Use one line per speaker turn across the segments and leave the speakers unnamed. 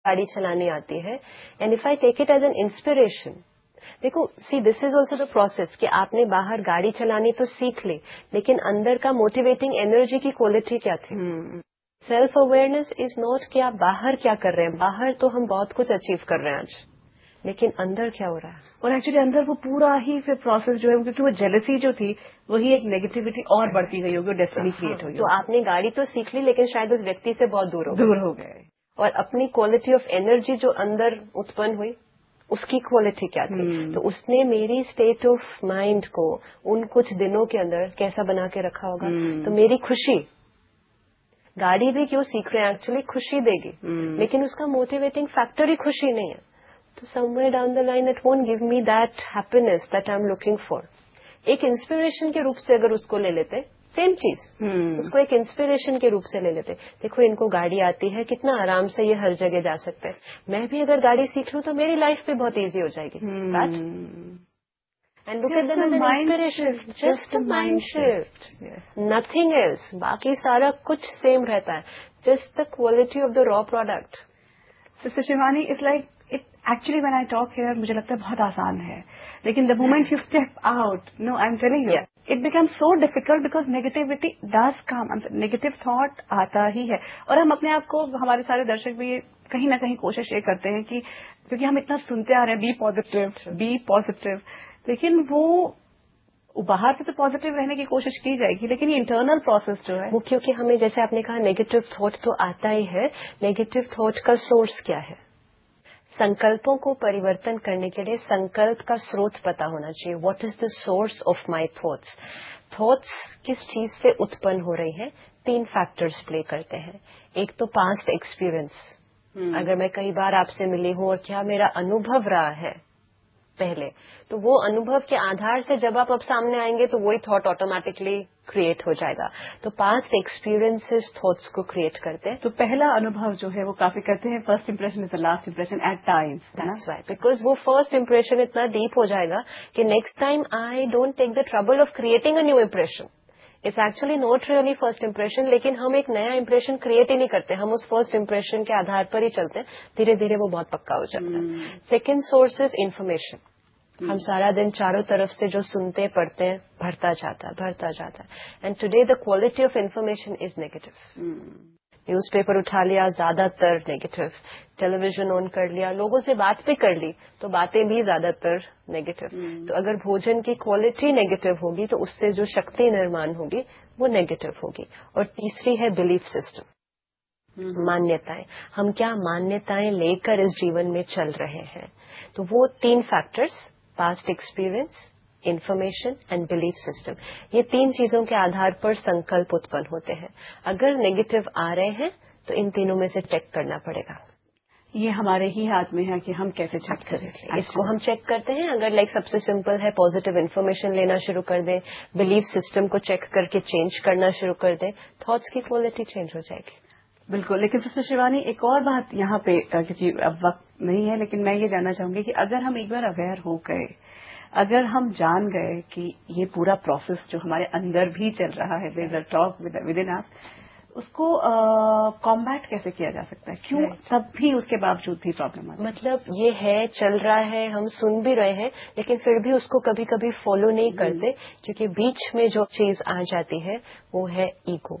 गाड़ी चलानी आती है, and if I take it as an inspiration, देखो see this is also the process कि आपने बाहर गाड़ी चलानी तो सीख ली, लेकिन अंदर का मोटिवेटिंग एनर्जी की क्वालिटी क्या थी? सेल्फ अवेयरनेस इज नॉट कि आप बाहर क्या कर रहे हैं, बाहर तो हम बहुत कुछ अचीव कर रहे हैं आज, लेकिन अंदर क्या हो रहा है?
और एक्चुअली अंदर वो पूरा ही फिर प्रोसेस जो है, क्योंकि वो जेलसी जो थी वही एक नेगेटिविटी और बढ़ती गई होगी, डेस्टिनी क्रिएट हुई।
तो आपने गाड़ी तो सीख ली, लेकिन शायद उस व्यक्ति से बहुत दूर
हो गए।
और अपनी क्वालिटी ऑफ एनर्जी जो अंदर उत्पन्न हुई, उसकी क्वालिटी क्या थी? तो उसने मेरी स्टेट ऑफ माइंड को उन कुछ दिनों के अंदर कैसा बना के रखा होगा? तो मेरी खुशी, गाड़ी भी क्यों सीख रहे हैं, एक्चुअली खुशी देगी, लेकिन उसका मोटिवेटिंग फैक्टर ही खुशी नहीं है, तो somewhere down the line it won't give me that happiness that I am looking for. एक इंस्पिरेशन के रूप से अगर उसको ले लेते, सेम चीज, उसको एक इंस्पिरेशन के रूप से ले लेते, देखो इनको गाड़ी आती है, कितना आराम से ये हर जगह जा सकते हैं, मैं भी अगर गाड़ी सीख लूं तो मेरी लाइफ भी बहुत इजी हो जाएगी। Start and look at them as an inspiration, just a mind shift, nothing else, बाकी सारा कुछ सेम रहता है, just the quality of the raw product.
Sister Shivani, it's like it actually when I talk here, मुझे लगता है बहुत आसान है, लेकिन the moment you step out, no I am telling you, it become so difficult because negativity does come, negative thought आता ही है। और हम अपने आप को, हमारे सारे दर्शक भी कहीं ना कहीं कोशिश ये करते हैं कि क्योंकि हम इतना सुनते आ रहे हैं बी पॉजिटिव, लेकिन वो बाहर से तो पॉजिटिव रहने की कोशिश की जाएगी, लेकिन ये इंटरनल प्रोसेस जो है
वो, क्योंकि हमें जैसे आपने कहा नेगेटिव थॉट तो आता ही है, नेगेटिव थॉट का सोर्स क्या है? संकल्पों को परिवर्तन करने के लिए संकल्प का स्रोत पता होना चाहिए। What is the source of my thoughts? Thoughts किस चीज से उत्पन्न हो रही हैं? 3 फैक्टर्स प्ले करते हैं। एक तो पास्ट एक्सपीरियंस, अगर मैं कई बार आपसे मिली हूं और क्या मेरा अनुभव रहा है पहले, तो वो अनुभव के आधार से जब आप अब सामने आएंगे तो वही थॉट ऑटोमेटिकली क्रिएट हो जाएगा। तो पास्ट एक्सपीरियंसेस थॉट्स को क्रिएट करते हैं।
तो पहला अनुभव जो है वो काफी कहते हैं first impression is the last impression eight times,
that's right, because वो फर्स्ट इंप्रेशन इतना डीप हो जाएगा कि next time I don't take the trouble of creating a new impression. It's actually not really first impression, लेकिन हम एक नया impression create ही नहीं करते, हम उस फर्स्ट इंप्रेशन के आधार पर ही चलते हैं, धीरे धीरे वो बहुत पक्का हो जाता है। Second source is information. हम सारा दिन चारों तरफ से जो सुनते पढ़ते हैं, बढ़ता जाता है, and today the quality of information is negative. Newspaper उठा लिया, ज्यादातर नेगेटिव, टेलीविजन ऑन कर लिया, लोगों से बात भी कर ली तो बातें भी ज्यादातर नेगेटिव। तो अगर भोजन की क्वालिटी नेगेटिव होगी तो उससे जो शक्ति निर्माण होगी वो नेगेटिव होगी। और तीसरी है बिलीफ सिस्टम, मान्यताएं। हम क्या मान्यताएं लेकर इस जीवन में चल रहे हैं? तो वो 3 factors, past experience, information and belief system, ये 3 चीजों के आधार पर संकल्प उत्पन्न होते हैं। अगर नेगेटिव आ रहे हैं तो इन तीनों में से चेक करना पड़ेगा।
ये हमारे ही हाथ में है कि हम कैसे चेक करें।
इसको हम चेक करते हैं। अगर सबसे सिंपल है, पॉजिटिव इन्फॉर्मेशन लेना शुरू कर दें, बिलीफ सिस्टम को चेक करके चेंज करना शुरू कर दें, थॉट्स की क्वालिटी चेंज हो जाएगी।
बिल्कुल। लेकिन सिस्टर शिवानी, एक और बात यहाँ पे, क्योंकि अब वक्त नहीं है, लेकिन मैं ये जानना चाहूंगी कि अगर हम एक बार अवेयर हो गए, अगर हम जान गए कि ये पूरा प्रोसेस जो हमारे अंदर भी चल रहा है, there is a talk with in अस, उसको कॉम्बैट कैसे किया जा सकता है? क्यों तब भी उसके बावजूद भी प्रॉब्लम आती है?
मतलब ये है, चल रहा है, हम सुन भी रहे हैं, लेकिन फिर भी उसको कभी कभी फॉलो नहीं करते, क्योंकि बीच में जो चीज आ जाती है वो है ईगो,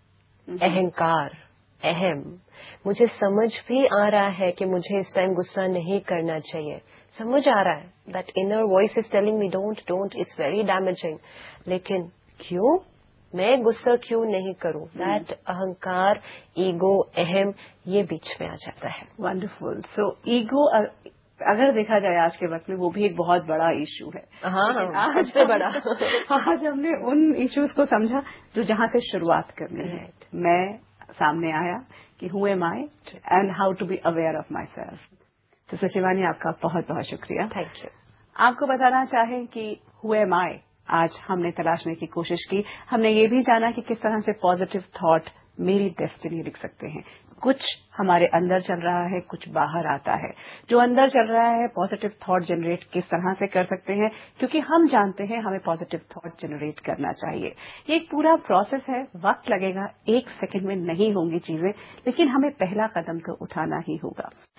अहंकार, अहम। मुझे समझ भी आ रहा है कि मुझे इस टाइम गुस्सा नहीं करना चाहिए, समझ आ रहा है, that inner voice is telling me don't, it's very damaging, लेकिन क्यों मैं गुस्सा क्यों नहीं करूं? दैट अहंकार, ईगो, अहम, ये बीच में आ जाता है।
वंडरफुल। सो ईगो अगर देखा जाए आज के वक्त में वो भी एक बहुत बड़ा इश्यू है।
हाँ, सबसे बड़ा।
आज हमने उन इश्यूज को समझा जो जहां से शुरुआत करनी है। मैं सामने आया कि who am I and how to be aware of my self. तो शिवानी, आपका बहुत बहुत शुक्रिया।
Thank you.
आपको बताना चाहें कि हु एम आई आज हमने तलाशने की कोशिश की। हमने ये भी जाना कि किस तरह से पॉजिटिव थॉट मेरी डेस्टिनी लिख सकते हैं। कुछ हमारे अंदर चल रहा है, कुछ बाहर आता है। जो अंदर चल रहा है, पॉजिटिव थॉट जनरेट किस तरह से कर सकते हैं, क्योंकि हम जानते हैं हमें पॉजिटिव थॉट जनरेट करना चाहिए। ये एक पूरा प्रोसेस है, वक्त लगेगा, 1 सेकंड में नहीं होंगी चीजें, लेकिन हमें पहला कदम तो उठाना ही होगा।